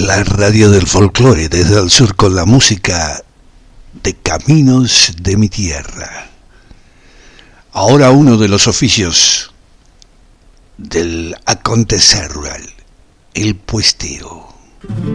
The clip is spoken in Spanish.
La radio del folclore desde el sur con la música de Caminos de mi tierra. Ahora uno de los oficios del acontecer rural, el puesteo.